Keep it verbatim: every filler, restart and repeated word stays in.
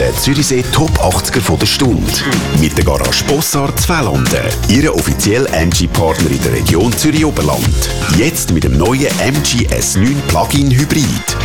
der Zürichsee Top achtziger von der Stunde. Mit der Garage Bossard Zweitlanden, Ihre offizielle M G-Partner in der Region Zürich-Oberland. Jetzt mit dem neuen M G S neun Plug-in Hybrid.